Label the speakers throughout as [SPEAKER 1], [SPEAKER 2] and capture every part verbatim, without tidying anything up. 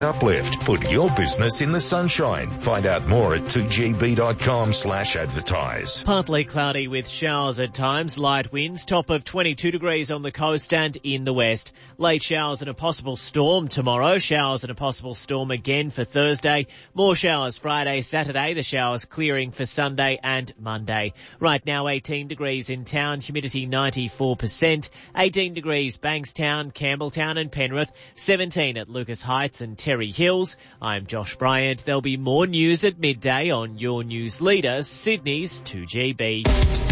[SPEAKER 1] Uplift. Put your business in the sunshine. Find out more at two g b dot com slash advertise.
[SPEAKER 2] Partly cloudy with showers at times, light winds, top of twenty-two degrees on the coast and in the west. Late showers and a possible storm tomorrow. Showers and a possible storm again for Thursday. More showers Friday, Saturday. The showers clearing for Sunday and Monday. Right now eighteen degrees in town, humidity ninety-four percent. eighteen degrees Bankstown, Campbelltown and Penrith. seventeen at Lucas Heights and Terry Hills. I'm Josh Bryant. There'll be more news at midday on your news leader, Sydney's two G B.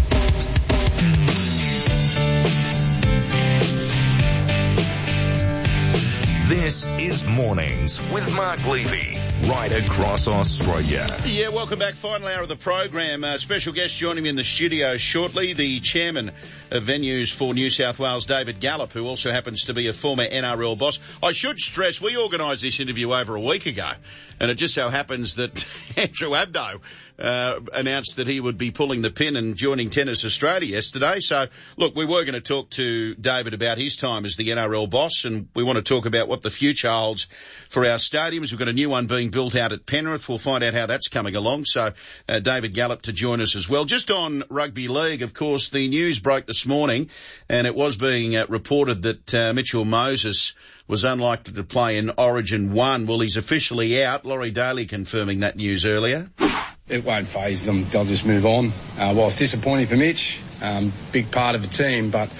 [SPEAKER 1] This is Mornings with Mark Levy, right across Australia.
[SPEAKER 3] Yeah, welcome back. Final hour of the program. Uh, special guest joining me in the studio shortly, the chairman of Venues for New South Wales, David Gallop, who also happens to be a former N R L boss. I should stress, we organised this interview over a week ago, and it just so happens that Andrew Abdo uh, announced that he would be pulling the pin and joining Tennis Australia yesterday. So, look, we were going to talk to David about his time as the N R L boss, and we want to talk about what the future holds for our stadiums. We've got a new one being built out at Penrith. We'll find out how that's coming along. So, uh, David Gallop to join us as well. Just on rugby league, of course, the news broke this morning, and it was being uh, reported that uh, Mitchell Moses was unlikely to play in Origin one. Well, he's officially out. Laurie Daly confirming that news earlier.
[SPEAKER 4] It won't faze them. They'll just move on. Uh, while it's disappointing for Mitch, um, big part of the team, but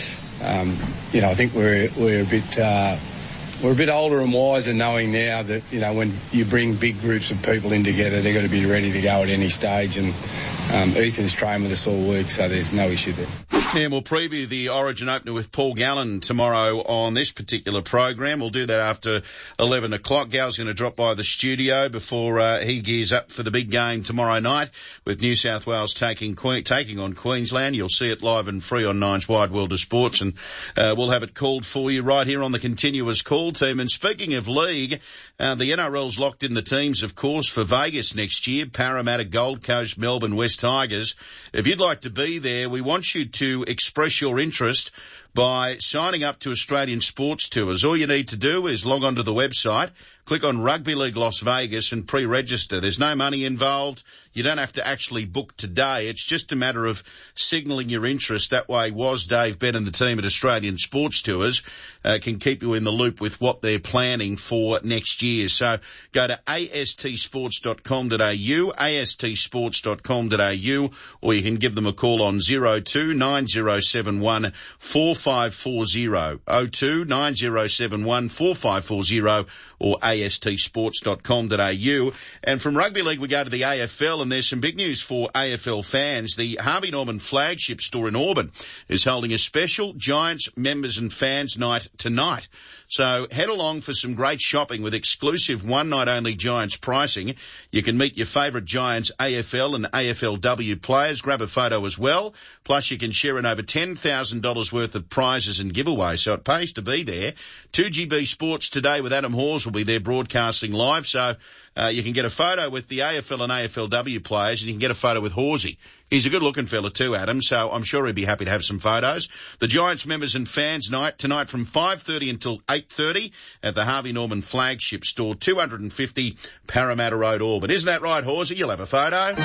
[SPEAKER 4] um, you know, I think we're we're a bit uh, we're a bit older and wiser, knowing now that, you know, when you bring big groups of people in together, they've got to be ready to go at any stage. And um, Ethan's trained with us all week, so there's no issue there.
[SPEAKER 3] And we'll preview the Origin opener with Paul Gallen tomorrow on this particular program. We'll do that after eleven o'clock. Gal's going to drop by the studio before uh, he gears up for the big game tomorrow night with New South Wales taking que- taking on Queensland. You'll see it live and free on Nine's Wide World of Sports, and uh, we'll have it called for you right here on the continuous call team. And speaking of league, uh, the N R L's locked in the teams, of course, for Vegas next year. Parramatta, Gold Coast, Melbourne, West Tigers. If you'd like to be there, we want you to express your interest by signing up to Australian Sports Tours. All you need to do is log on to the website, click on Rugby League Las Vegas and pre-register. There's no money involved. You don't have to actually book today. It's just a matter of signalling your interest. That way, Was Dave Bett and the team at Australian Sports Tours uh, can keep you in the loop with what they're planning for next year. So go to a s t sports dot com dot a u, a s t sports dot com dot a u, or you can give them a call on zero two nine zero seven one four five four zero, zero two nine zero seven one four five four zero, or a s t sports dot com dot a u. And from Rugby League, we go to the A F L, and there's some big news for A F L fans. The Harvey Norman flagship store in Auburn is holding a special Giants members and fans night tonight. So head along for some great shopping with exclusive one-night-only Giants pricing. You can meet your favourite Giants A F L and A F L W players, grab a photo as well. Plus, you can share in over ten thousand dollars worth of prizes and giveaways, so it pays to be there. two G B Sports Today with Adam Hawes will be there broadcasting live, so uh, you can get a photo with the A F L and A F L W players, and you can get a photo with Horsey. He's a good-looking fella too, Adam, so I'm sure he'd be happy to have some photos. The Giants members and fans night tonight from five thirty until eight thirty at the Harvey Norman flagship store, two fifty Parramatta Road, Auburn. Isn't that right, Horsey? You'll have a photo.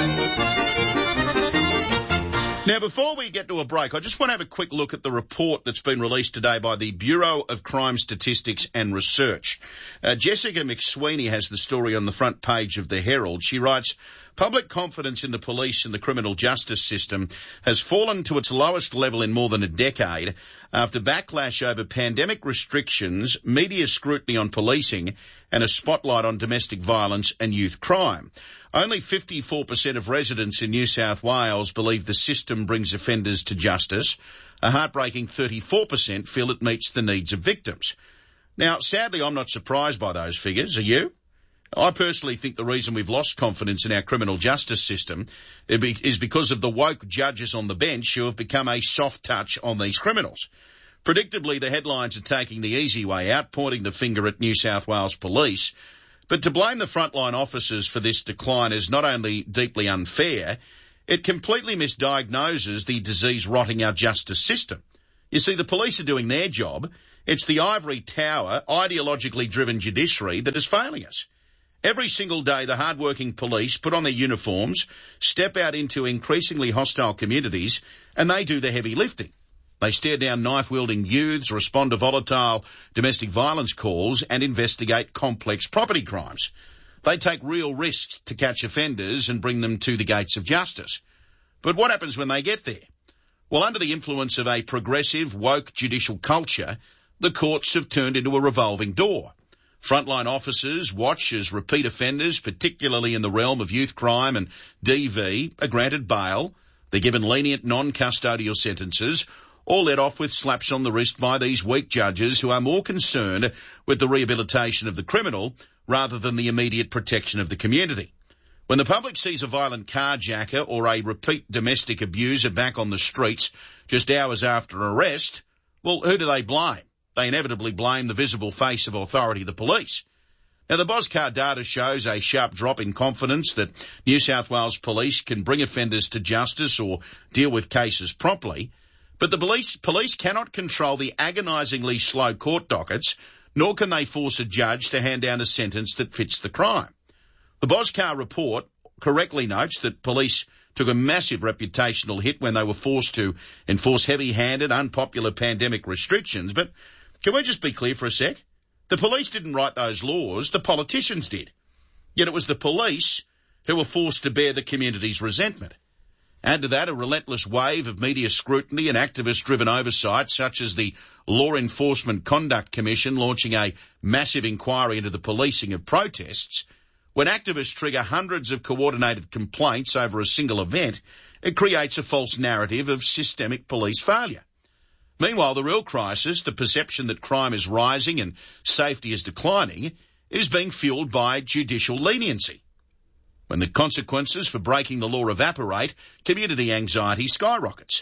[SPEAKER 3] Now, before we get to a break, I just want to have a quick look at the report that's been released today by the Bureau of Crime Statistics and Research. Uh, Jessica McSweeney has the story on the front page of the Herald. She writes, public confidence in the police and the criminal justice system has fallen to its lowest level in more than a decade after backlash over pandemic restrictions, media scrutiny on policing, and a spotlight on domestic violence and youth crime. Only fifty-four percent of residents in New South Wales believe the system brings offenders to justice. A heartbreaking thirty-four percent feel it meets the needs of victims. Now, sadly, I'm not surprised by those figures. Are you? I personally think the reason we've lost confidence in our criminal justice system is because of the woke judges on the bench who have become a soft touch on these criminals. Predictably, the headlines are taking the easy way out, pointing the finger at New South Wales Police. But to blame the frontline officers for this decline is not only deeply unfair, it completely misdiagnoses the disease rotting our justice system. You see, the police are doing their job. It's the ivory tower, ideologically driven judiciary that is failing us. Every single day, the hard-working police put on their uniforms, step out into increasingly hostile communities, and they do the heavy lifting. They stare down knife-wielding youths, respond to volatile domestic violence calls, and investigate complex property crimes. They take real risks to catch offenders and bring them to the gates of justice. But what happens when they get there? Well, under the influence of a progressive, woke judicial culture, the courts have turned into a revolving door. Frontline officers watch as repeat offenders, particularly in the realm of youth crime and D V, are granted bail. They're given lenient non-custodial sentences, or let off with slaps on the wrist by these weak judges who are more concerned with the rehabilitation of the criminal rather than the immediate protection of the community. When the public sees a violent carjacker or a repeat domestic abuser back on the streets just hours after arrest, well, who do they blame? They inevitably blame the visible face of authority, the police. Now, the BOSCAR data shows a sharp drop in confidence that New South Wales police can bring offenders to justice or deal with cases promptly, but the police, police cannot control the agonisingly slow court dockets, nor can they force a judge to hand down a sentence that fits the crime. The BOSCAR report correctly notes that police took a massive reputational hit when they were forced to enforce heavy-handed, unpopular pandemic restrictions, but can we just be clear for a sec? The police didn't write those laws, the politicians did. Yet it was the police who were forced to bear the community's resentment. Add to that a relentless wave of media scrutiny and activist-driven oversight, such as the Law Enforcement Conduct Commission launching a massive inquiry into the policing of protests. When activists trigger hundreds of coordinated complaints over a single event, it creates a false narrative of systemic police failure. Meanwhile, the real crisis, the perception that crime is rising and safety is declining, is being fueled by judicial leniency. When the consequences for breaking the law evaporate, community anxiety skyrockets.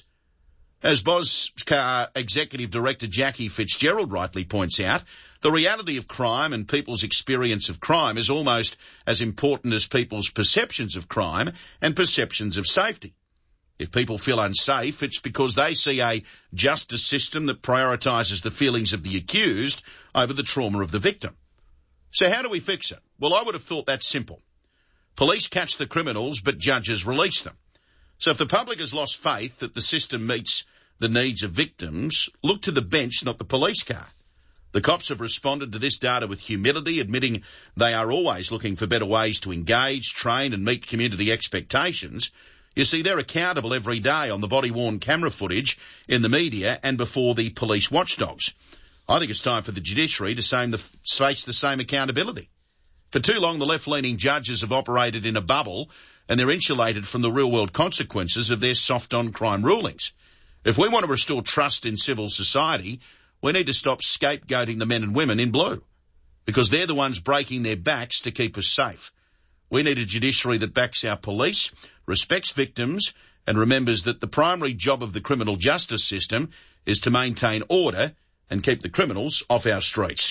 [SPEAKER 3] As BOSCAR Executive Director Jackie Fitzgerald rightly points out, the reality of crime and people's experience of crime is almost as important as people's perceptions of crime and perceptions of safety. If people feel unsafe, it's because they see a justice system that prioritises the feelings of the accused over the trauma of the victim. So how do we fix it? Well, I would have thought that's simple. Police catch the criminals, but judges release them. So if the public has lost faith that the system meets the needs of victims, look to the bench, not the police car. The cops have responded to this data with humility, admitting they are always looking for better ways to engage, train and meet community expectations. You see, they're accountable every day on the body-worn camera footage in the media and before the police watchdogs. I think it's time for the judiciary to same the, face the same accountability. For too long, the left-leaning judges have operated in a bubble and they're insulated from the real-world consequences of their soft-on-crime rulings. If we want to restore trust in civil society, we need to stop scapegoating the men and women in blue, because they're the ones breaking their backs to keep us safe. We need a judiciary that backs our police, respects victims, and remembers that the primary job of the criminal justice system is to maintain order and keep the criminals off our streets.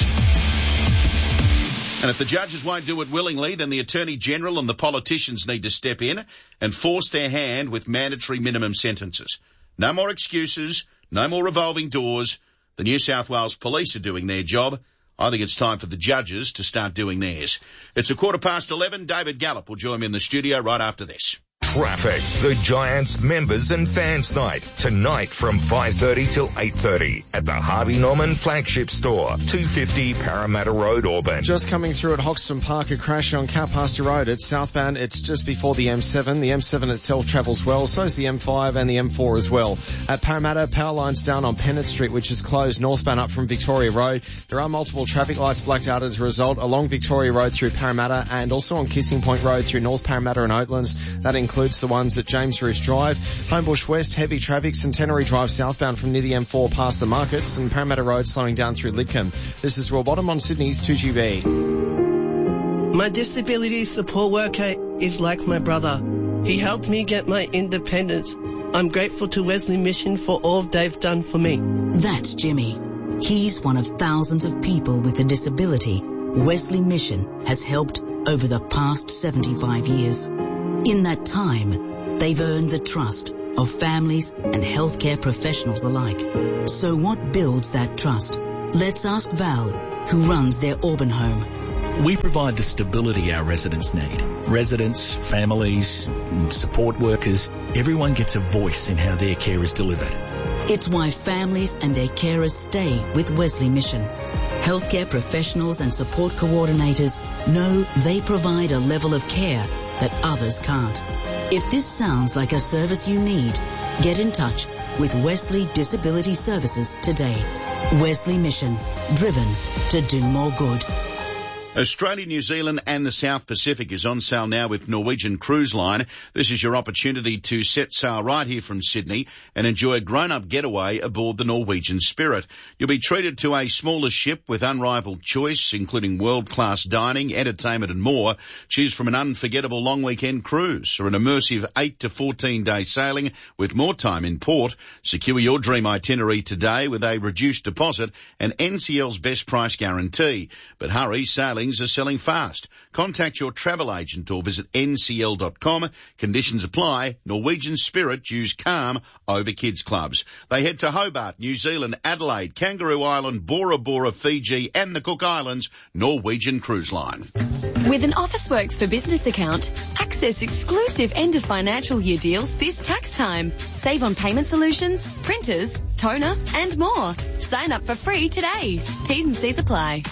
[SPEAKER 3] And if the judges won't do it willingly, then the Attorney-General and the politicians need to step in and force their hand with mandatory minimum sentences. No more excuses, no more revolving doors. The New South Wales Police are doing their job. I think it's time for the judges to start doing theirs. It's a quarter past eleven. David Gallop will join me in the studio right after this.
[SPEAKER 1] Traffic. The Giants Members and Fans Night. Tonight from five thirty till eight thirty at the Harvey Norman Flagship Store, two fifty Parramatta Road, Auburn.
[SPEAKER 5] Just coming through at Hoxton Park, a crash on Cowpasture Road. It's southbound. It's just before the M seven. The M seven itself travels well. So is the M five and the M four as well. At Parramatta, power lines down on Pennant Street, which is closed northbound up from Victoria Road. There are multiple traffic lights blacked out as a result along Victoria Road through Parramatta and also on Kissing Point Road through North Parramatta and Oatlands. That includes the ones at James Rees Drive, Homebush West, heavy traffic, Centenary Drive southbound from near the M four past the markets, and Parramatta Road slowing down through Lidcombe. This is Will Bottom on Sydney's two G B.
[SPEAKER 6] My disability support worker is like my brother. He helped me get my independence. I'm grateful to Wesley Mission for all they've done for me.
[SPEAKER 7] That's Jimmy. He's one of thousands of people with a disability Wesley Mission has helped over the past seventy-five years. In that time, they've earned the trust, of families and healthcare professionals alike. So what builds that trust? Let's ask Val, who runs their Auburn home.
[SPEAKER 8] We provide the stability our residents need. Residents, families, support workers, everyone gets a voice in how their care is delivered.
[SPEAKER 7] It's why families and their carers stay with Wesley Mission. Healthcare professionals and support coordinators know they provide a level of care that others can't. If this sounds like a service you need, get in touch with Wesley Disability Services today. Wesley Mission, driven to do more good.
[SPEAKER 3] Australia, New Zealand and the South Pacific is on sale now with Norwegian Cruise Line. This is your opportunity to set sail right here from Sydney and enjoy a grown-up getaway aboard the Norwegian Spirit. You'll be treated to a smaller ship with unrivaled choice, including world-class dining, entertainment and more. Choose from an unforgettable long weekend cruise or an immersive eight to fourteen day sailing with more time in port. Secure your dream itinerary today with a reduced deposit and N C L's best price guarantee. But hurry, sailing are selling fast. Contact your travel agent or visit N C L dot com. Conditions apply. Norwegian Spirit choose calm over kids clubs. They head to Hobart, New Zealand, Adelaide, Kangaroo Island, Bora Bora, Fiji and the Cook Islands. Norwegian Cruise Line.
[SPEAKER 9] With an Officeworks for Business account, access exclusive end of financial year deals this tax time. Save on payment solutions, printers, toner and more. Sign up for free today. T's and C's apply.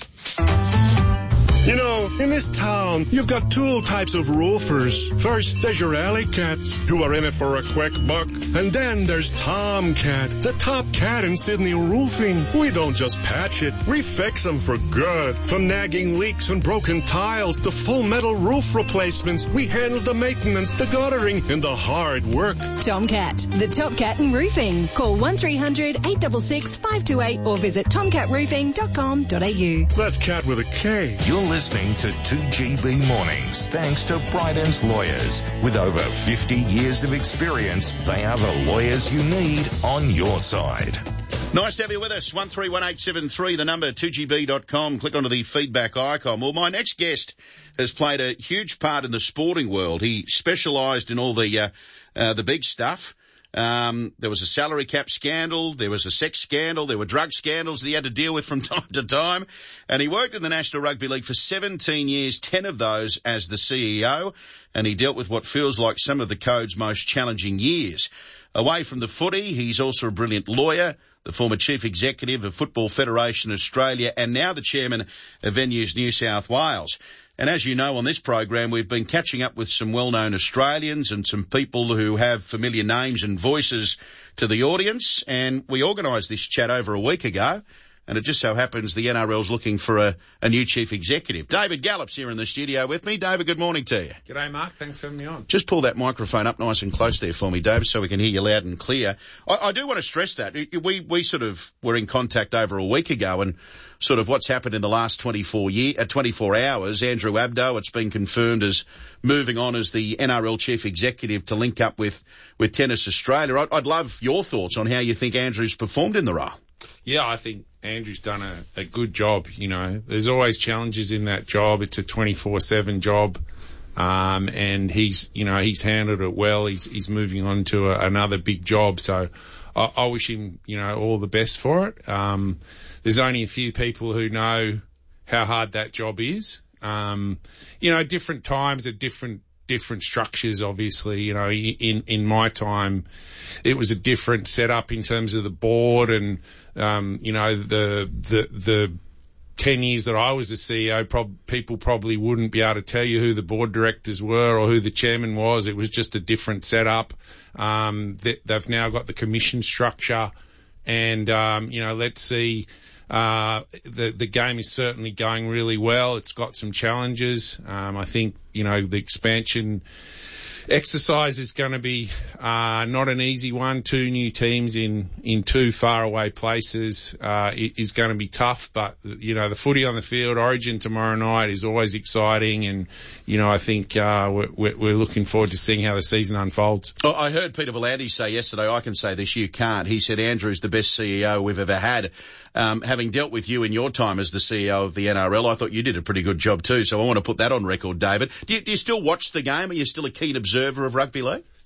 [SPEAKER 10] You know, in this town, you've got two types of roofers. First, there's your alley cats, who are in it for a quick buck. And then there's Tomcat, the top cat in Sydney roofing. We don't just patch it, we fix them for good. From nagging leaks and broken tiles to full metal roof replacements, we handle the maintenance, the guttering, and the hard work.
[SPEAKER 11] Tomcat, the top cat in roofing. Call one three hundred, eight six six, five two eight or visit tomcat roofing dot com dot a u.
[SPEAKER 10] That's cat with a K.
[SPEAKER 1] You're listening to two G B Mornings, thanks to Bryden's Lawyers. With over fifty years of experience, they are the lawyers you need on your side.
[SPEAKER 3] Nice to have you with us. one three one eight seven three, the number, two G B dot com. Click onto the feedback icon. Well, my next guest has played a huge part in the sporting world. He specialised in all the uh, uh, the big stuff. Um, there was a salary cap scandal, there was a sex scandal, there were drug scandals that he had to deal with from time to time. And he worked in the National Rugby League for seventeen years, ten of those as the C E O. And he dealt with what feels like some of the code's most challenging years. Away from the footy, he's also a brilliant lawyer, the former chief executive of Football Federation Australia, and now the chairman of Venues New South Wales. And as you know, on this program, we've been catching up with some well-known Australians and some people who have familiar names and voices to the audience. And we organised this chat over a week ago. And it just so happens the N R L's looking for a, a new chief executive. David Gallup's here in the studio with me. David, good morning to you.
[SPEAKER 12] G'day, Mark. Thanks for having me on.
[SPEAKER 3] Just pull that microphone up nice and close there for me, David, so we can hear you loud and clear. I, I do want to stress that. We, we sort of were in contact over a week ago and sort of what's happened in the last twenty-four year, uh, twenty-four hours. Andrew Abdo, it's been confirmed as moving on as the N R L chief executive to link up with, with Tennis Australia. I'd, I'd love your thoughts on how you think Andrew's performed in the role.
[SPEAKER 12] Yeah, I think Andrew's done a, a good job. You know, there's always challenges in that job. It's a twenty-four seven job. Um, and he's, you know, he's handled it well. He's, he's moving on to a, another big job. So I, I wish him, you know, all the best for it. Um, there's only a few people who know how hard that job is. Um, you know, different times at different different structures, obviously. You know, in, in my time, it was a different setup in terms of the board and, um, you know, the, the, the ten years that I was the C E O, prob- people probably wouldn't be able to tell you who the board directors were or who the chairman was. It was just a different setup. Um, they, they've now got the commission structure and, um, you know, let's see. Uh, the, the game is certainly going really well. It's got some challenges. Um, I think, you know, the expansion exercise is going to be, uh, not an easy one. Two new teams in, in two faraway places, uh, is going to be tough. But, you know, the footy on the field, Origin tomorrow night is always exciting. And, you know, I think, uh, we're, we're looking forward to seeing how the season unfolds.
[SPEAKER 3] Oh, I heard Peter Volandes say yesterday, I can say this, you can't. He said Andrew's the best C E O we've ever had. Um, having dealt with you in your time as the C E O of the N R L, I thought you did a pretty good job too. So I want to put that on record, David. Do you, do you still watch the game? Are you still a keen observer of rugby league?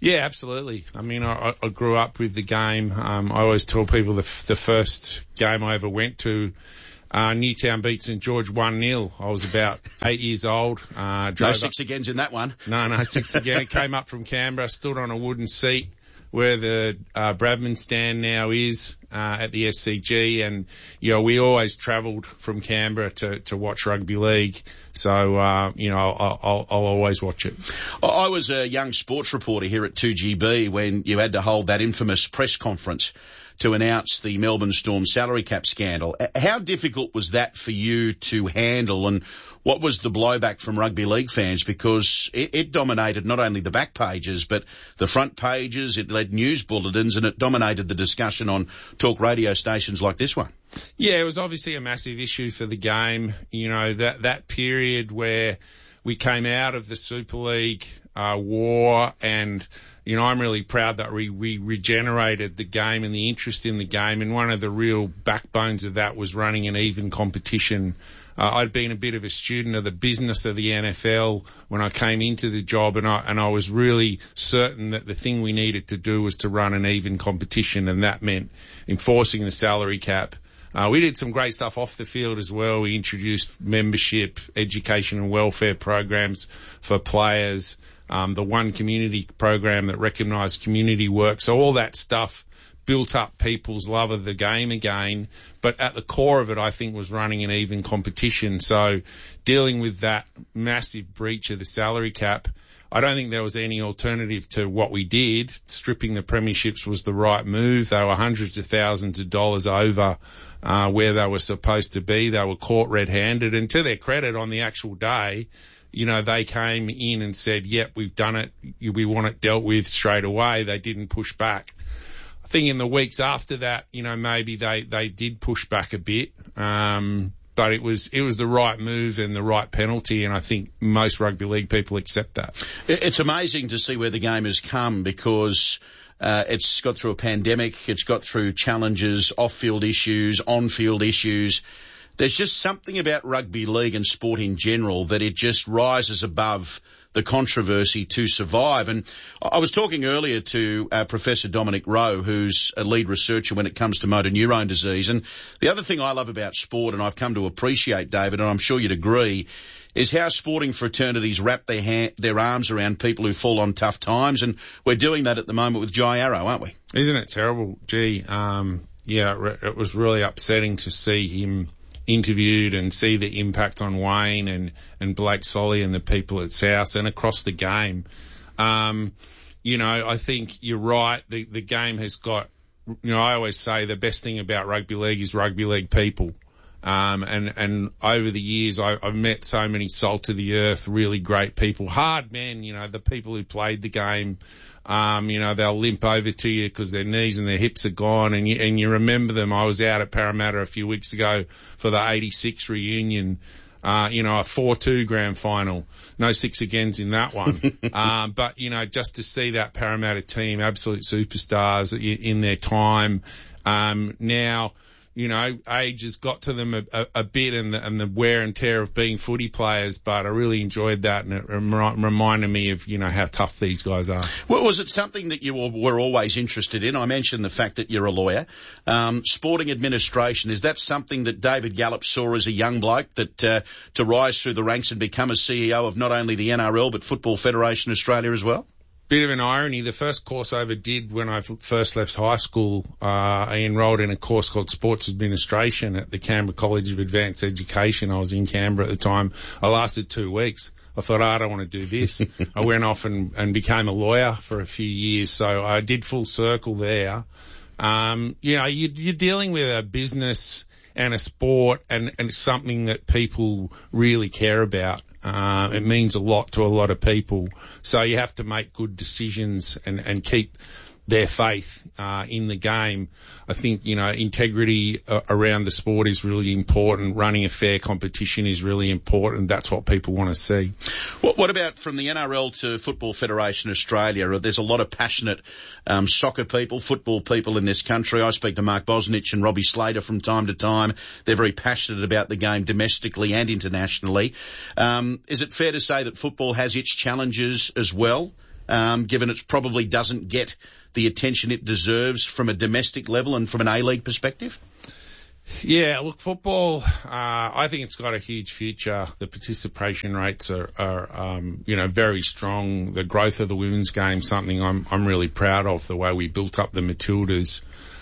[SPEAKER 12] Yeah, absolutely. I mean, I, I grew up with the game. Um, I always tell people the, the first game I ever went to, uh, Newtown beat St George one nil. I was about eight years old. Uh,
[SPEAKER 3] no six up. Agains in that one.
[SPEAKER 12] No, no, six again. Came up from Canberra, stood on a wooden seat where the uh, Bradman stand now is uh, at the S C G, and you know we always travelled from Canberra to, to watch rugby league. So uh, you know I'll, I'll, I'll always watch it.
[SPEAKER 3] I was a young sports reporter here at two G B when you had to hold that infamous press conference to announce the Melbourne Storm salary cap scandal. How difficult was that for you to handle, and what was the blowback from rugby league fans? Because it, it dominated not only the back pages, but the front pages, it led news bulletins, and it dominated the discussion on talk radio stations like this one.
[SPEAKER 12] Yeah, it was obviously a massive issue for the game. You know, that, that period where we came out of the Super League uh, war, and you know, I'm really proud that we, we regenerated the game and the interest in the game. And one of the real backbones of that was running an even competition. Uh, I'd been a bit of a student of the business of the N F L when I came into the job, and I, and I was really certain that the thing we needed to do was to run an even competition, and that meant enforcing the salary cap. Uh, we did some great stuff off the field as well. We introduced membership, education and welfare programs for players, um, the One Community program that recognised community work. So all that stuff built up people's love of the game again. But at the core of it, I think, was running an even competition. So dealing with that massive breach of the salary cap, I don't think there was any alternative to what we did. Stripping the premierships was the right move. They were hundreds of thousands of dollars over uh, where they were supposed to be. They were caught red-handed. And to their credit, on the actual day, you know, they came in and said, yep, we've done it. We want it dealt with straight away. They didn't push back. I think in the weeks after that, you know, maybe they, they did push back a bit. Um, but it was, it was the right move and the right penalty. And I think most rugby league people accept that.
[SPEAKER 3] It's amazing to see where the game has come, because uh, it's got through a pandemic. It's got through challenges, off-field issues, on-field issues. There's just something about rugby league and sport in general that it just rises above the controversy to survive. And I was talking earlier to uh, Professor Dominic Rowe, who's a lead researcher when it comes to motor neurone disease. And the other thing I love about sport, and I've come to appreciate, David, and I'm sure you'd agree, is how sporting fraternities wrap their hand, their arms around people who fall on tough times. And we're doing that at the moment with Jai Arrow, aren't we?
[SPEAKER 12] Isn't it terrible? Gee, um, yeah, it was really upsetting to see him interviewed and see the impact on Wayne and, and Blake Solly and the people at South and across the game. Um, you know, I think you're right. The, the game has got, you know, I always say the best thing about rugby league is rugby league people. Um, and, and over the years, I, I've met so many salt of the earth, really great people, hard men, you know, the people who played the game. Um, you know, they'll limp over to you because their knees and their hips are gone, and you, and you remember them. I was out at Parramatta a few weeks ago for the eighty-six reunion, uh, you know, a four two grand final. No six agains in that one. uh, but, you know, just to see that Parramatta team, absolute superstars in their time. Um, now, you know, age has got to them a, a, a bit, and the, and the wear and tear of being footy players, but I really enjoyed that, and it rem- reminded me of, you know, how tough these guys are.
[SPEAKER 3] Well, was it something that you were always interested in? I mentioned the fact that you're a lawyer. Um, sporting administration, is that something that David Gallop saw as a young bloke, that uh, to rise through the ranks and become a C E O of not only the N R L but Football Federation Australia as well?
[SPEAKER 12] Bit of an irony. The first course I ever did when I first left high school, uh, I enrolled in a course called Sports Administration at the Canberra College of Advanced Education. I was in Canberra at the time. I lasted two weeks. I thought, oh, I don't want to do this. I went off and, and became a lawyer for a few years. So I did full circle there. Um, you know, you, you're dealing with a business and a sport, and, and something that people really care about. Uh, it means a lot to a lot of people. So you have to make good decisions and, and keep their faith uh, in the game. I think, you know, integrity uh, around the sport is really important. Running a fair competition is really important. That's what people want to see.
[SPEAKER 3] What, what about from the N R L to Football Federation Australia? There's a lot of passionate um, soccer people, football people in this country. I speak to Mark Bosnich and Robbie Slater from time to time. They're very passionate about the game domestically and internationally. Um, is it fair to say that football has its challenges as well? um, given it probably doesn't get the attention it deserves from a domestic level and from an A-League perspective?
[SPEAKER 12] Yeah, look, football, uh, I think it's got a huge future. The participation rates are, are um, you know, very strong. The growth of the women's game, something I'm, I'm really proud of, the way we built up the Matildas.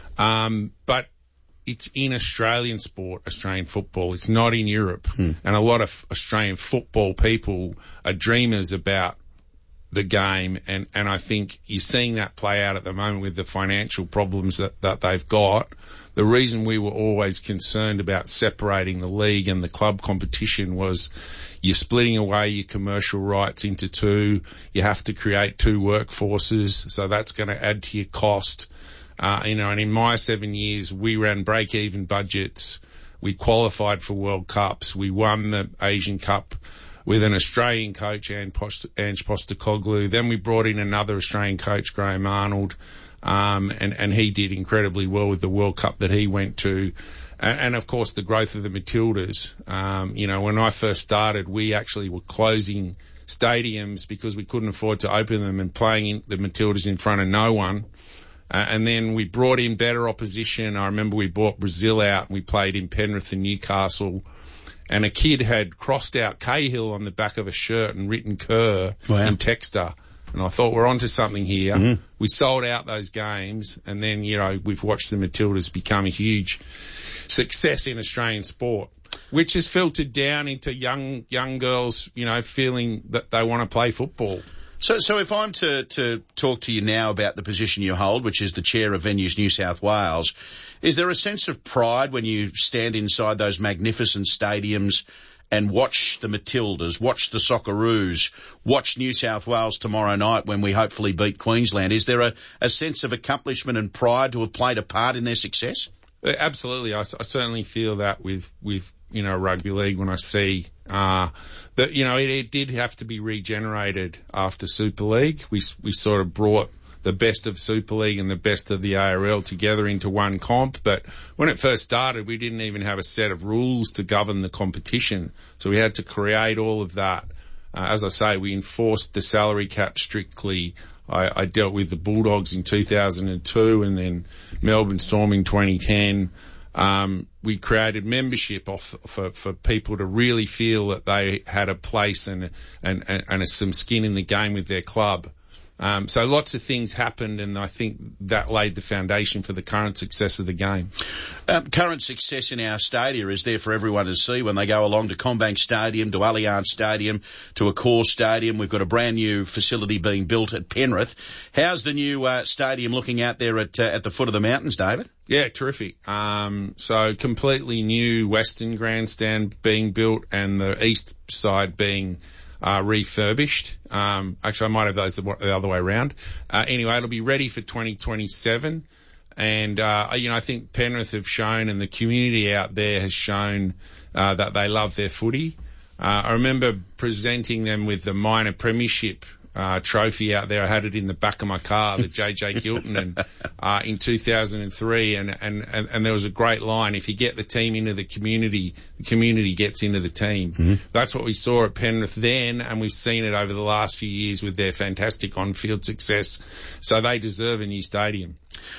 [SPEAKER 12] Um, but it's in Australian sport, Australian football. It's not in Europe. Hmm. And a lot of Australian football people are dreamers about the game, and, and I think you're seeing that play out at the moment with the financial problems that, that they've got. The reason we were always concerned about separating the league and the club competition was you're splitting away your commercial rights into two. You have to create two workforces, so that's going to add to your cost. Uh, you know, and in my seven years, we ran break-even budgets. We qualified for World Cups. We won the Asian Cup with an Australian coach, Ange Postecoglou. Then we brought in another Australian coach, Graham Arnold, um, and, and he did incredibly well with the World Cup that he went to. And, and of course, the growth of the Matildas. Um, you know, when I first started, we actually were closing stadiums because we couldn't afford to open them and playing in the Matildas in front of no one. Uh, and then we brought in better opposition. I remember we brought Brazil out and we played in Penrith and Newcastle. And a kid had crossed out Cahill on the back of a shirt and written Kerr wow. in Texter. And I thought, we're onto something here. Mm-hmm. We sold out those games, and then, you know, we've watched the Matildas become a huge success in Australian sport, which has filtered down into young young girls, you know, feeling that they want to play football.
[SPEAKER 3] So, so if I'm to, to talk to you now about the position you hold, which is the chair of Venues New South Wales, is there a sense of pride when you stand inside those magnificent stadiums and watch the Matildas, watch the Socceroos, watch New South Wales tomorrow night when we hopefully beat Queensland? Is there a, a sense of accomplishment and pride to have played a part in their success?
[SPEAKER 12] Absolutely. I, I certainly feel that with, with, you know, rugby league when I see, uh, that, you know, it, it did have to be regenerated after Super League. We, we sort of brought the best of Super League and the best of the A R L together into one comp. But when it first started, we didn't even have a set of rules to govern the competition. So we had to create all of that. Uh, as I say, we enforced the salary cap strictly. I, I dealt with the Bulldogs in two thousand two and then Melbourne Storm in twenty ten. Um, we created membership off, for, for people to really feel that they had a place and, and, and, and some skin in the game with their club. Um, so lots of things happened, and I think that laid the foundation for the current success of the game.
[SPEAKER 3] Um, current success in our stadia is there for everyone to see when they go along to CommBank Stadium, to Allianz Stadium, to Accor Stadium. We've got a brand new facility being built at Penrith. How's the new uh, stadium looking out there at uh, at the foot of the mountains, David?
[SPEAKER 12] Yeah, terrific. Um, so completely new Western grandstand being built, and the east side being Uh, refurbished. Um, actually, I might have those the, the other way around. Uh, anyway, it'll be ready for twenty twenty-seven. And, uh, you know, I think Penrith have shown, and the community out there has shown, uh, that they love their footy. Uh, I remember presenting them with the minor premiership uh, trophy out there. I had it in the back of my car, the J J Gilton, and, uh, in two thousand three. And, and, and, and there was a great line. If you get the team into the community, the community gets into the team. Mm-hmm. That's what we saw at Penrith then, and we've seen it over the last few years with their fantastic on-field success. So they deserve a new stadium.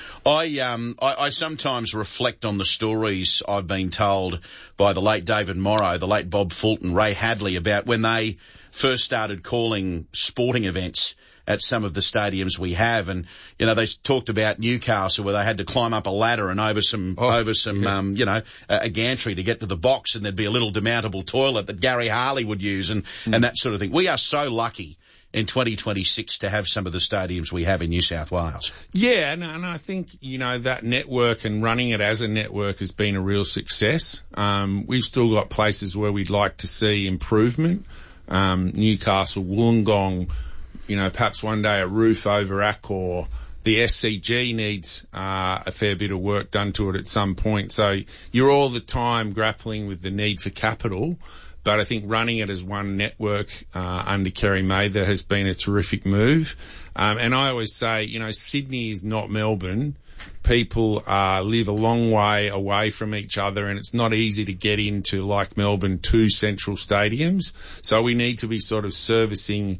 [SPEAKER 3] I, um, I, I sometimes reflect on the stories I've been told by the late David Morrow, the late Bob Fulton, Ray Hadley, about when they first started calling sporting events at some of the stadiums we have. And, you know, they talked about Newcastle where they had to climb up a ladder and over some, oh, over some, yeah. um, you know, a, a gantry to get to the box, and there'd be a little demountable toilet that Gary Harley would use and, mm. and that sort of thing. We are so lucky in twenty twenty-six to have some of the stadiums we have in New South Wales.
[SPEAKER 12] Yeah, and, and I think, you know, that network and running it as a network has been a real success. Um, we've still got places where we'd like to see improvement. Um, Newcastle, Wollongong, you know, perhaps one day a roof over Accor. The S C G needs uh, a fair bit of work done to it at some point. So you're all the time grappling with the need for capital. But I think running it as one network uh, under Kerry Mather has been a terrific move. Um, and I always say, you know, Sydney is not Melbourne. People uh, live a long way away from each other, and it's not easy to get into, like Melbourne, two central stadiums. So we need to be sort of servicing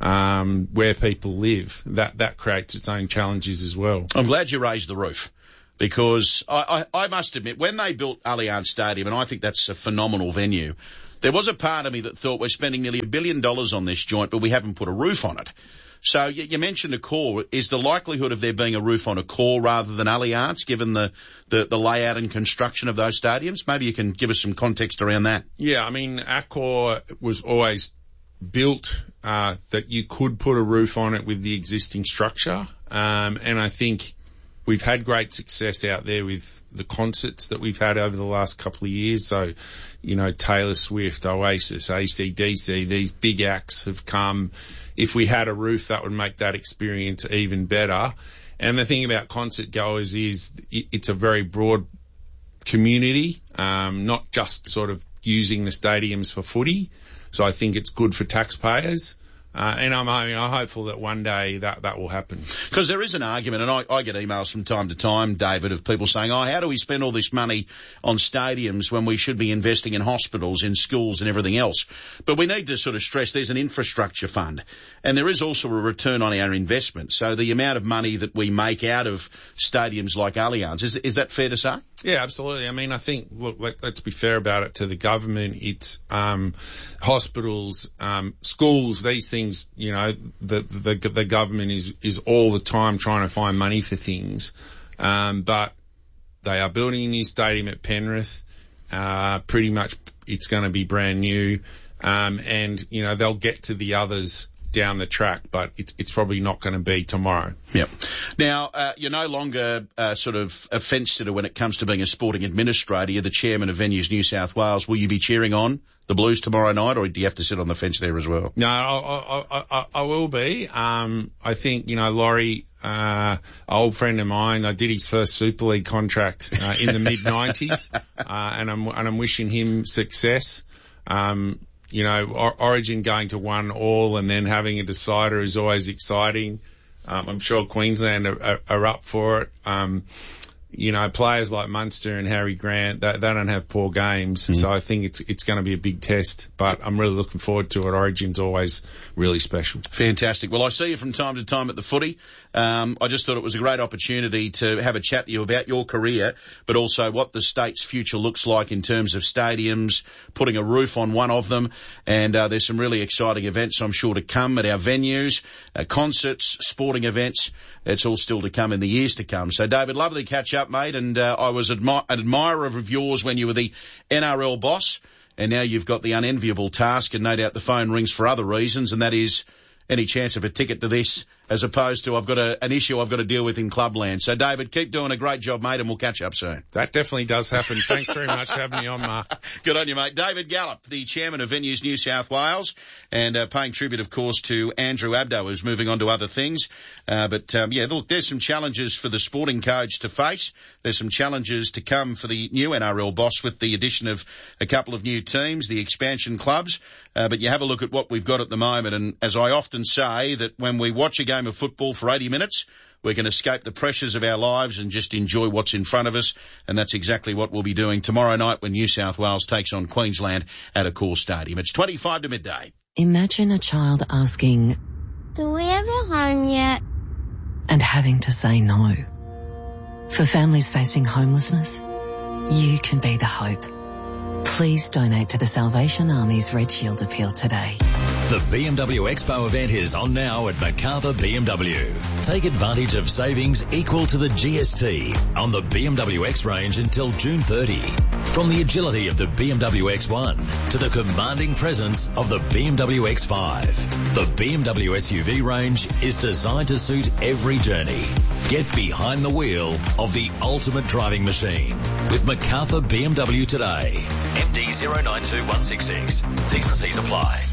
[SPEAKER 12] um, where people live. That that creates its own challenges as well.
[SPEAKER 3] I'm glad you raised the roof. Because I, I, I must admit, when they built Allianz Stadium, and I think that's a phenomenal venue, there was a part of me that thought we're spending nearly a billion dollars on this joint, but we haven't put a roof on it. So you, you mentioned a core. Is the likelihood of there being a roof on a core rather than Allianz, given the, the, the layout and construction of those stadiums? Maybe you can give us some context around that.
[SPEAKER 12] Yeah, I mean, Accor was always built uh, that you could put a roof on it with the existing structure, um, and I think we've had great success out there with the concerts that we've had over the last couple of years. So, you know, Taylor Swift, Oasis, A C D C, these big acts have come. If we had a roof, that would make that experience even better. And the thing about concert goers is it's a very broad community, um, not just sort of using the stadiums for footy. So I think it's good for taxpayers. Uh, and I'm, I mean, I'm hopeful that one day that, that will happen.
[SPEAKER 3] Because there is an argument, and I, I get emails from time to time, David, of people saying, oh, how do we spend all this money on stadiums when we should be investing in hospitals, in schools and everything else? But we need to sort of stress there's an infrastructure fund, and there is also a return on our investment. So the amount of money that we make out of stadiums like Allianz, is, is that fair to say?
[SPEAKER 12] Yeah, absolutely. I mean, I think, look, let, let's be fair about it to the government. It's um, hospitals, um, schools, these things, you know, the, the, the government is, is all the time trying to find money for things. Um, but they are building a new stadium at Penrith. Uh, pretty much it's going to be brand new. Um, and, you know, they'll get to the others down the track, but it's, it's probably not going to be tomorrow.
[SPEAKER 3] Yep. Now, uh, you're no longer uh, sort of a fence sitter when it comes to being a sporting administrator. You're the chairman of Venues New South Wales. Will you be cheering on the Blues tomorrow night, or do you have to sit on the fence there as well?
[SPEAKER 12] No, I, I, I, I will be. Um, I think, you know, Laurie, uh, old friend of mine, I did his first Super League contract uh, in the mid nineties, uh, and I'm and I'm wishing him success. Um, You know, Origin going to one all and then having a decider is always exciting. Um, I'm sure Queensland are, are, are up for it. Um, you know, players like Munster and Harry Grant, they, they don't have poor games. Mm. So I think it's it's going to be a big test, but I'm really looking forward to it. Origin's always really special.
[SPEAKER 3] Fantastic. Well, I see you from time to time at the footy. Um, I just thought it was a great opportunity to have a chat to you about your career, but also what the state's future looks like in terms of stadiums, putting a roof on one of them. And uh, there's some really exciting events, I'm sure, to come at our venues, uh, concerts, sporting events. It's all still to come in the years to come. So, David, lovely to catch up, mate. And uh, I was admi- an admirer of yours when you were the N R L boss, and now you've got the unenviable task, and no doubt the phone rings for other reasons, and that is any chance of a ticket to this, as opposed to I've got a, an issue I've got to deal with in Clubland. So, David, keep doing a great job, mate, and we'll catch up soon.
[SPEAKER 12] That definitely does happen. Thanks very much for having me on, Mark.
[SPEAKER 3] Good on you, mate. David Gallop, the chairman of Venues New South Wales, and uh, paying tribute, of course, to Andrew Abdo, who's moving on to other things. Uh, but, um, yeah, look, there's some challenges for the sporting codes to face. There's some challenges to come for the new N R L boss with the addition of a couple of new teams, the expansion clubs. Uh, but you have a look at what we've got at the moment, and as I often say, that when we watch a game of football for eighty minutes, we can escape the pressures of our lives and just enjoy what's in front of us, and that's exactly what we'll be doing tomorrow night when New South Wales takes on Queensland at Accor Stadium. It's twenty-five to midday.
[SPEAKER 13] Imagine a child asking,
[SPEAKER 14] "Do we have a home yet?"
[SPEAKER 13] and having to say no. For families facing homelessness, you can be the hope. Please donate to the Salvation Army's Red Shield appeal today.
[SPEAKER 15] The B M W Expo event is on now at Macarthur B M W. Take advantage of savings equal to the G S T on the B M W X range until June thirtieth. From the agility of the B M W X one to the commanding presence of the B M W X five, the B M W S U V range is designed to suit every journey. Get behind the wheel of the ultimate driving machine with Macarthur B M W today. M D zero nine two one six six. T's and C's apply.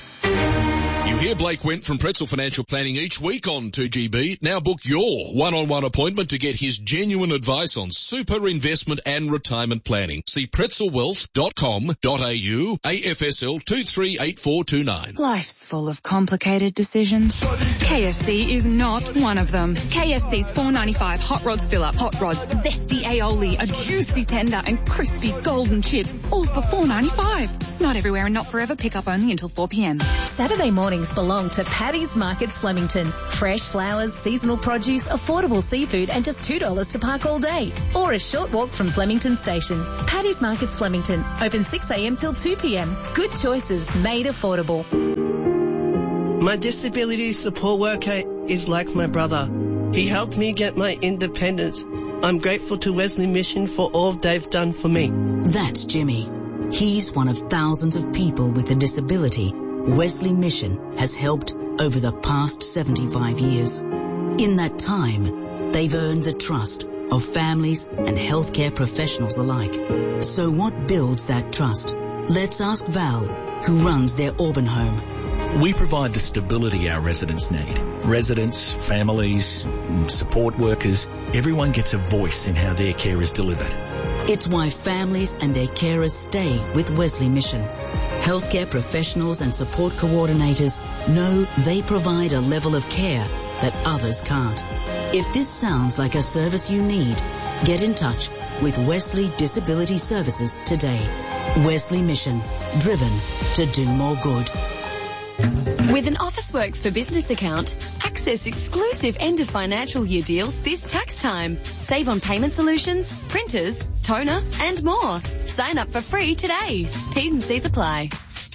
[SPEAKER 16] You hear Blake Went from Pretzel Financial Planning each week on two G B. Now book your one-on-one appointment to get his genuine advice on super investment and retirement planning. See pretzel wealth dot com dot a u, A F S L two three eight four two nine.
[SPEAKER 17] Life's full of complicated decisions. K F C is not one of them. K F C's four ninety-five Hot Rods Fill Up. Hot Rods, zesty aioli, a juicy tender and crispy golden chips, all for four ninety-five. Not everywhere and not forever. Pick up only until four p.m.
[SPEAKER 11] Saturday mornings belong to Paddy's Markets Flemington. Fresh flowers, seasonal produce, affordable seafood and just two dollars to park all day. Or a short walk from Flemington Station. Paddy's Markets Flemington. Open six a.m. till two p.m. Good choices made affordable.
[SPEAKER 6] My disability support worker is like my brother. He helped me get my independence. I'm grateful to Wesley Mission for all they've done for me.
[SPEAKER 7] That's Jimmy. He's one of thousands of people with a disability Wesley Mission has helped over the past seventy-five years. In that time, they've earned the trust of families and healthcare professionals alike. So what builds that trust? Let's ask Val, who runs their Auburn home.
[SPEAKER 8] We provide the stability our residents need. Residents, families, support workers, everyone gets a voice in how their care is delivered.
[SPEAKER 7] It's why families and their carers stay with Wesley Mission. Healthcare professionals and support coordinators know they provide a level of care that others can't. If this sounds like a service you need, get in touch with Wesley Disability Services today. Wesley Mission, driven to do more good.
[SPEAKER 9] With an Officeworks for Business account, access exclusive end of financial year deals this tax time. Save on payment solutions, printers, toner and more. Sign up for free today. T's and C's apply.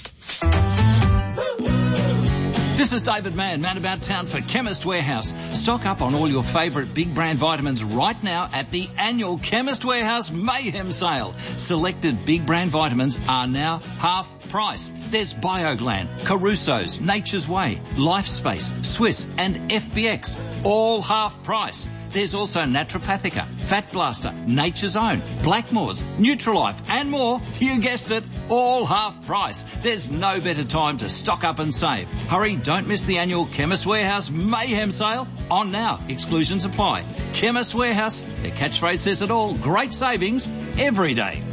[SPEAKER 18] This is David Mann, man about town for Chemist Warehouse. Stock up on all your favourite big brand vitamins right now at the annual Chemist Warehouse Mayhem Sale. Selected big brand vitamins are now half price. There's Bioglan, Caruso's, Nature's Way, Lifespace, Swiss and F B X, all half price. There's also Naturopathica, Fat Blaster, Nature's Own, Blackmore's, Nutrilife and more. You guessed it, all half price. There's no better time to stock up and save. Hurry, don't miss the annual Chemist Warehouse Mayhem Sale. On now, exclusions apply. Chemist Warehouse, their catchphrase says it all. Great savings every day.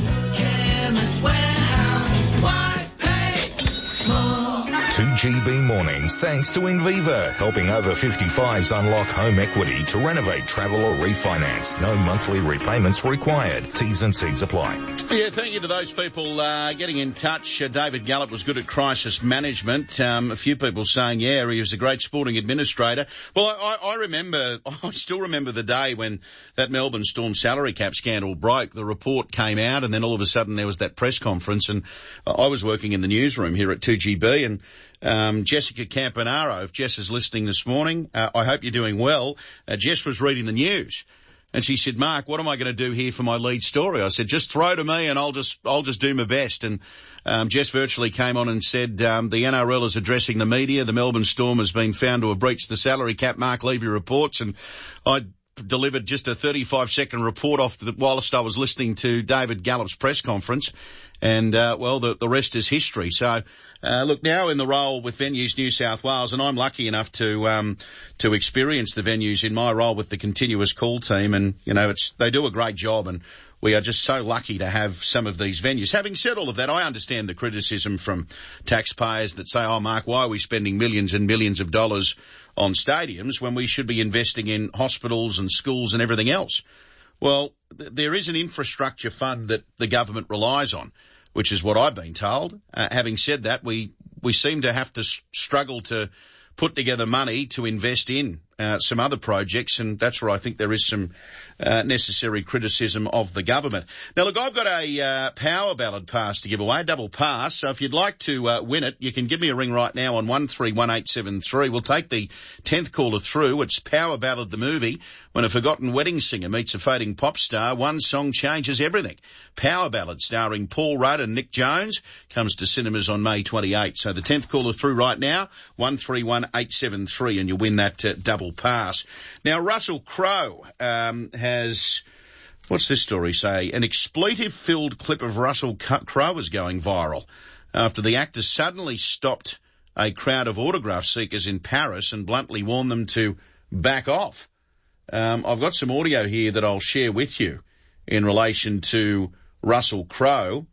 [SPEAKER 19] Chemist Warehouse, why pay more?
[SPEAKER 1] two G B mornings thanks to Inviva, helping over fifty-fives unlock home equity to renovate, travel or refinance. No monthly repayments required. T's and C's apply.
[SPEAKER 3] Yeah, thank you to those people uh, getting in touch. Uh, David Gallup was good at crisis management. Um, a few people saying, yeah, he was a great sporting administrator. Well, I, I remember, I still remember the day when that Melbourne Storm salary cap scandal broke. The report came out and then all of a sudden there was that press conference, and I was working in the newsroom here at two G B, and Um, Jessica Campanaro, if Jess is listening this morning, uh, I hope you're doing well. Uh, Jess was reading the news and she said, Mark, what am I going to do here for my lead story? I said, just throw to me and I'll just, I'll just do my best. And, um, Jess virtually came on and said, um, the N R L is addressing the media. The Melbourne Storm has been found to have breached the salary cap. Mark Levy reports, and I delivered just a thirty-five second report off the, whilst I was listening to David Gallup's press conference. And, uh, well, the, the rest is history. So, uh, look, now in the role with Venues New South Wales, and I'm lucky enough to, um, to experience the venues in my role with the continuous call team. And, you know, it's, they do a great job, and we are just so lucky to have some of these venues. Having said all of that, I understand the criticism from taxpayers that say, oh, Mark, why are we spending millions and millions of dollars on stadiums when we should be investing in hospitals and schools and everything else? Well, th- there is an infrastructure fund that the government relies on, which is what I've been told. Uh, having said that, we, we seem to have to s- struggle to put together money to invest in uh, some other projects, and that's where I think there is some uh, necessary criticism of the government. Now, look, I've got a uh, power ballad pass to give away, a double pass, so if you'd like to uh, win it, you can give me a ring right now on one three one eight seven three. We'll take the tenth caller through. It's Power Ballad the movie. When a forgotten wedding singer meets a fading pop star, one song changes everything. Power Ballad, starring Paul Rudd and Nick Jones, comes to cinemas on May twenty-eighth. So the tenth caller through right now, one three one eight seven three, and you win that uh, double pass. Now, Russell Crowe um, has, what's this story say? An expletive-filled clip of Russell Crowe is going viral after the actor suddenly stopped a crowd of autograph seekers in Paris and bluntly warned them to back off. Um, I've got some audio here that I'll share with you in relation to Russell Crowe.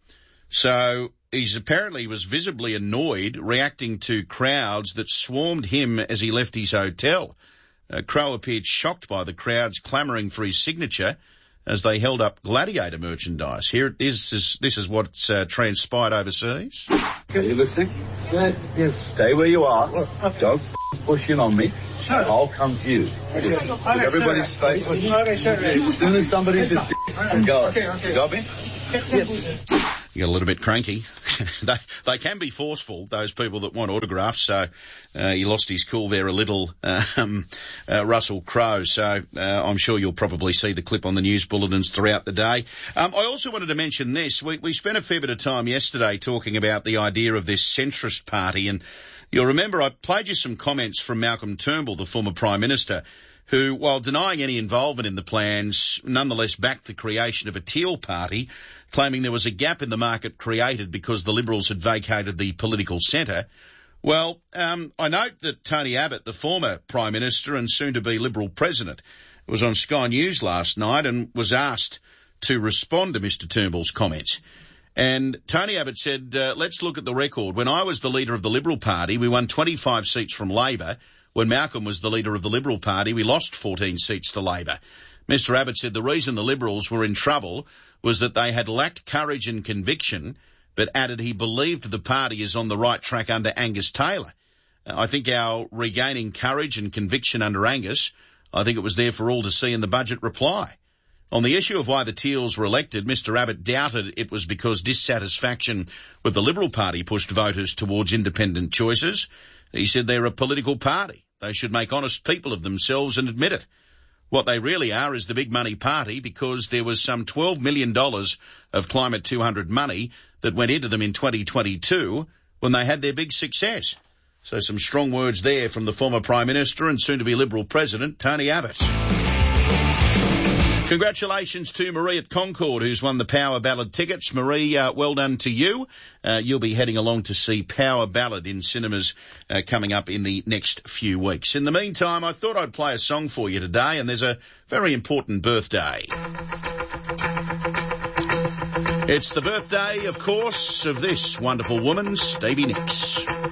[SPEAKER 3] So he's apparently was visibly annoyed, reacting to crowds that swarmed him as he left his hotel. Uh, Crowe appeared shocked by the crowds clamouring for his signature as they held up gladiator merchandise. Here it is. This is, this is what's uh, transpired overseas.
[SPEAKER 20] Are you listening? Yeah. Yes. Stay where you are. Don't f- push in on me. I'll come to you. Just give everybody's space. As soon as somebody's a d***, go. You got me? Yes.
[SPEAKER 3] You got a little bit cranky. they, they can be forceful, those people that want autographs. So uh, he lost his cool there a little, um, uh, Russell Crowe. So uh, I'm sure you'll probably see the clip on the news bulletins throughout the day. Um, I also wanted to mention this. We, we spent a fair bit of time yesterday talking about the idea of this centrist party. And you'll remember I played you some comments from Malcolm Turnbull, the former Prime Minister, who, while denying any involvement in the plans, nonetheless backed the creation of a Teal party, claiming there was a gap in the market created because the Liberals had vacated the political centre. Well, um, I note that Tony Abbott, the former Prime Minister and soon-to-be Liberal President, was on Sky News last night and was asked to respond to Mister Turnbull's comments. And Tony Abbott said, uh, let's look at the record. When I was the leader of the Liberal Party, we won twenty-five seats from Labor. When Malcolm was the leader of the Liberal Party, we lost fourteen seats to Labor. Mister Abbott said the reason the Liberals were in trouble was that they had lacked courage and conviction, but added he believed the party is on the right track under Angus Taylor. I think our regaining courage and conviction under Angus, I think it was there for all to see in the budget reply. On the issue of why the Teals were elected, Mister Abbott doubted it was because dissatisfaction with the Liberal Party pushed voters towards independent choices. He said they're a political party. They should make honest people of themselves and admit it. What they really are is the big money party because there was some twelve million dollars of Climate two hundred money that went into them in twenty twenty-two when they had their big success. So some strong words there from the former Prime Minister and soon-to-be Liberal President, Tony Abbott. Congratulations to Marie at Concord, who's won the Power Ballad tickets. Marie, uh, well done to you. Uh, you'll be heading along to see Power Ballad in cinemas uh, coming up in the next few weeks. In the meantime, I thought I'd play a song for you today, and there's a very important birthday. It's the birthday, of course, of this wonderful woman, Stevie Nicks.